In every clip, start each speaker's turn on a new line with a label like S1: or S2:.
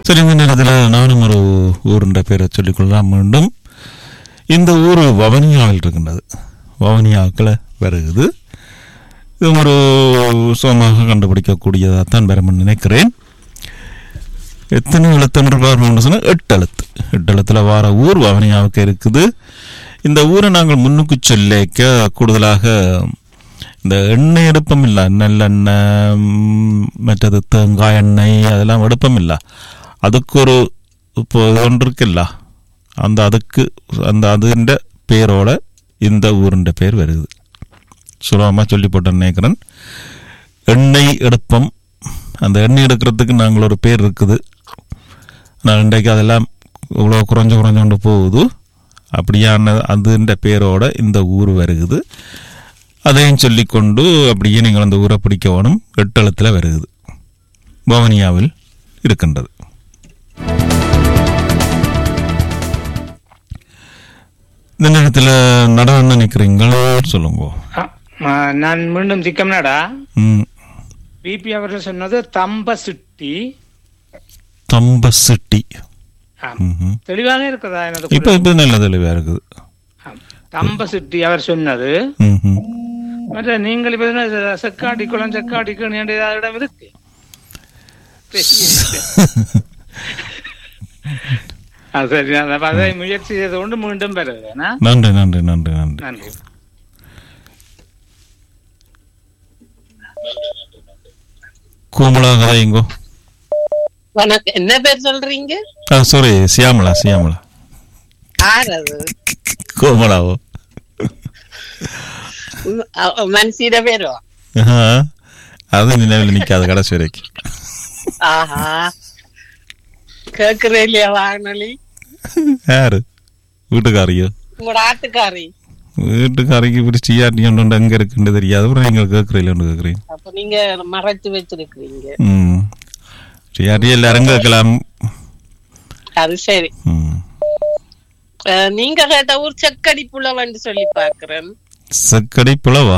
S1: சரி, இந்த நேரத்தில் நானும் ஒரு ஊருன்ற பேரை சொல்லிக்கொள்ளலாம். மீண்டும் இந்த ஊர் வவுனியாவில் இருக்கின்றது. வவுனியாக்களை வருகுது. இது ஒரு சுகமாக கண்டுபிடிக்கக்கூடியதாக தான் பெறமன் நினைக்கிறேன். எத்தனை எழுத்துன்னு சொன்னால் 8 எழுத்து. 8 எழுத்தில் வார ஊர் வவுனியாவுக்கு இருக்குது. இந்த ஊரை நாங்கள் முன்னுக்கு சொல்லிக்க கூடுதலாக இந்த எண்ணெய் எடுப்பம் இல்லை, நெல்லெண்ணெய் மற்றது தேங்காய் எண்ணெய் அதெல்லாம் எடுப்பம் இல்லை. அதுக்கு ஒரு இப்போ ஒன்று இருக்குல்ல, அதுன்ற பேரோட இந்த ஊருன்ற பேர் வருது. சுலபமாக சொல்லி போட்டேன்னு நினைக்கிறேன். எண்ணெய் எடுப்பம், அந்த எண்ணெய் எடுக்கிறதுக்கு நாங்கள் ஒரு பேர் இருக்குது. நான் இன்றைக்கு அதெல்லாம் இவ்வளோ குறைஞ்ச கொண்டு போகுது. அப்படியான அதுன்ற பேரோட இந்த ஊர் வருகுது. அதையும் சொல்லிக்கொண்டு அப்படியே நீங்கள் அந்த ஊரை பிடிக்க வேணும். 8 எழுத்தில் வருகுது. வவுனியாவில் இருக்கின்றது. இந்த நேரத்தில் நடனம் நினைக்கிறீங்களா சொல்லுங்க.
S2: நான் மீண்டும் சிக்கம்னாடா பிபி அவர்கள் சொன்னது தம்பசிட்டி.
S1: தம்பசிட்டி
S2: தெளிவாக இருக்குதா?
S1: இப்ப நல்ல தெளிவா இருக்குது.
S2: தம்பசிட்டி அவர் சொன்னது. மற்ற நீங்கள் இப்ப செக்காடி குளம் செக்காடி இடம் இருக்கு. சரி, அதை முயற்சி செய்து கொண்டு மீண்டும் பெறுது.
S1: நன்றி நன்றி நன்றி நன்றி
S2: நன்றி.
S1: கோமலா கதைங்கோ.
S3: வணக்கம். என்ன பேர் சொல்றீங்க?
S1: சாரி, சியாமலா. சியாமலா கோமலாவோ
S3: மனசீட பேரோ?
S1: அது நினைவில் நிக்காத கடைசி வரைக்கும்.
S3: ஆஹா, கேக்குறே இல்லையா வானொலி?
S1: யாரு? வீட்டுக்காரியோ?
S3: உங்களோட ஆட்டுக்காரி.
S1: வீட்டுக்காரிக்கு இப்படி சியாட்டி ஒன்று எங்க இருக்குன்னு தெரியாது. அப்புறம் நீங்க கேட்கறீங்க கேட்கறீங்க.
S3: அப்ப நீங்க மறைச்சு வச்சிருக்கீங்க.
S1: சியாட்டி எல்லாரும் கேட்கலாம்.
S3: அது சரி. நீங்க கேட்ட ஊர் செக்கடி புலவன்னு சொல்லி பாக்குறேன்.
S1: செக்கடி புலவா?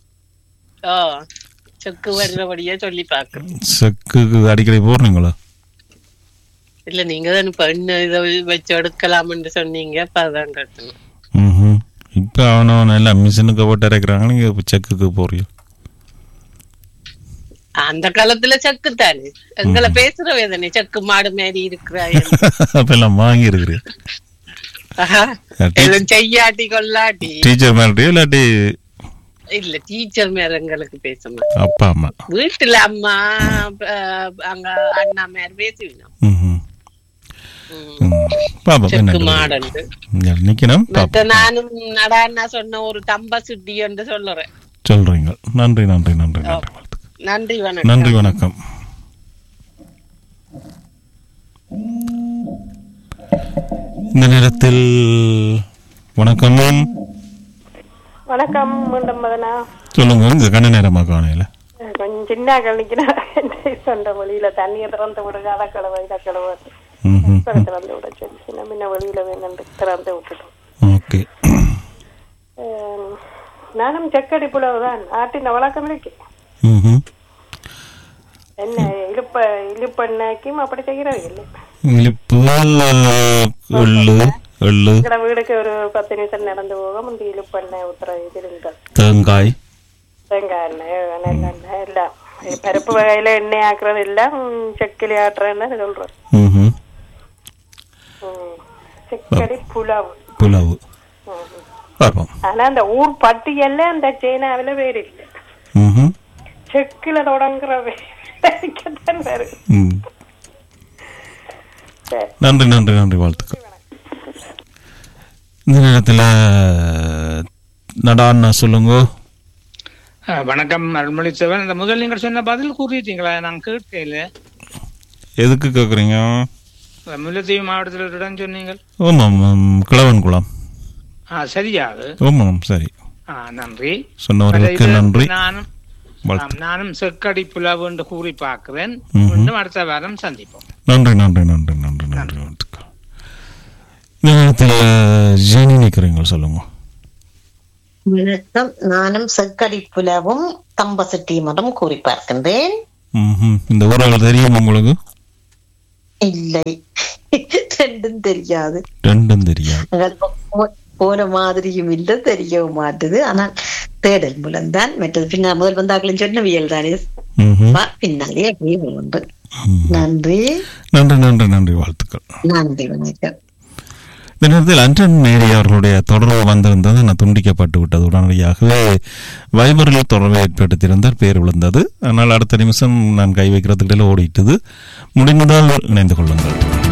S3: செக்கு வர்றபடியா சொல்லி பாக்குறேன்.
S1: செக்குக்கு அடிக்கடி போறீங்களா?
S3: இல்ல, நீங்க தான் இப்ப என்ன இதை வச்சு எடுக்கலாம்னு சொன்னீங்க. அப்ப அதான் கேட்டேன்.
S1: இப்ப அவன எல்லாம் மிஷினுக்கு போட்டு இறக்குறாங்க. நீங்க செக்குக்கு போறீங்க?
S3: அந்த காலத்துல செக்கு தானே. எங்களை பேசுற வேதனை செக்கு மாடு மாதிரி இருக்கிறாய்.
S1: அப்ப எல்லாம் வாங்கி இருக்கிறீங்க.
S3: செய்யாட்டி கொள்ளாட்டி
S1: டீச்சர் மாதிரி இல்லாட்டி
S3: இல்ல, டீச்சர் மேல எங்களுக்கு பேச மாட்டோம்.
S1: அப்பா அம்மா
S3: வீட்டுல அம்மா அங்க அண்ணா மேல பேசுவீங்க. நானும் நடா சொன்ன ஒரு தம்ப சுட்டி என்று சொல்லுறேன்.
S1: சொல்றீங்க. நன்றி நன்றி நன்றி
S3: நன்றி வணக்கம்.
S1: நன்றி வணக்கம். இந்த நேரத்தில் வணக்கம்.
S4: வணக்கம். மீண்டும் மதனா
S1: சொல்லுங்க. இந்த கண்ண நேரமா காணையில
S4: கொஞ்சம் சின்ன கழிக்கிற வழியில தண்ணியை திறந்து விடுங்க. அதக்கடவை இதக்கடவை திறந்து விட சொல்லி சின்ன முன்ன வழியில வேணும் திறந்து விட்டுட்டோம்.
S1: ஓகே.
S4: நானும் செக்கடி புலவுதான். ஆட்டின வழக்கம் இருக்கு. என்ன இழுப்பெண்ணாக்கும் அப்படி செய்யறது இல்லை. வீடுக்கு ஒரு 10 நிமிஷம் நடந்து போக முந்தி இழுப்பெண்ணெய் ஊத்துற இது இருந்தது. தேங்காய் எண்ணெய் நெல்லெண்ணெய் எல்லாம் பருப்பு வகையில எண்ணெய் ஆக்குறது எல்லாம் செக்கிலி ஆட்டுறேன்னு சொல்றேன். செக்கடி புலவு. ஆனா அந்த ஊர் பட்டியல்ல அந்த சைனாவில வேறு இல்லை. செக்கில தொடங்குற
S1: நன்றி நன்றி நன்றி வாழ்த்துக்கள். இந்த நேரத்தில் நடான்னா சொல்லுங்க.
S2: வணக்கம் அருள்மொழிச்சவன். இந்த முதல் நீங்கள் சொன்ன பதில் கூறிட்டீங்களா? நான் கேட்கல.
S1: எதுக்கு கேக்குறீங்க?
S2: முல்லைத்தீவு மாவட்டத்தில் இடம் சொன்னீங்க.
S1: ஆமாம், கிழவன்குளம்.
S2: சரியாது.
S1: ஆமாம், சரி.
S2: நன்றி
S1: சொன்னவர்களுக்கு நன்றி.
S2: நானும் செக்கடி புலவு என்று கூறி பார்க்கிறேன். மீண்டும் அடுத்த வாரம் சந்திப்போம்.
S1: நன்றி நன்றி நன்றி நன்றி நன்றி வாழ்த்துக்கள். இந்த நேரத்தில் ஜெனி நிக்கிறீங்க, சொல்லுங்க.
S5: வணக்கம். நானும் செக்கடி புலவும் தம்பசட்டி மதம் கூறி பார்க்கின்றேன்.
S1: இந்த ஊரால் தெரியும் உங்களுக்கு?
S5: இல்லை, ரெண்டும் தெரியாது.
S1: ரெண்டும் தெரியாது.
S5: போன மாதிரியும் இல்லை, தெரியவும் மாட்டுது. ஆனால் தேடல் மூலம்தான். மற்றது பின்னால் முதல் வந்தாக்களும் சொன்னவியல் தானே, பின்னாலே அப்படியே உண்டு. நன்றி
S1: நன்றி நன்றி நன்றி, வாழ்த்துக்கள்.
S5: நன்றி, வணக்கம்.
S1: இந்த நேரத்தில் அன்றன் மேரி அவர்களுடைய தொடர்பு வந்திருந்தது, நான் துண்டிக்கப்பட்டு விட்டது. உடனடியாகவே வைபரில் தொடர்பை ஏற்படுத்தியிருந்தார், பேர் விழுந்தது. ஆனால் அடுத்த நிமிஷம் நான் கை வைக்கிறதுக்கிடையில் ஓடிட்டது. முடிந்தால் இணைந்து கொள்ளுங்கள்.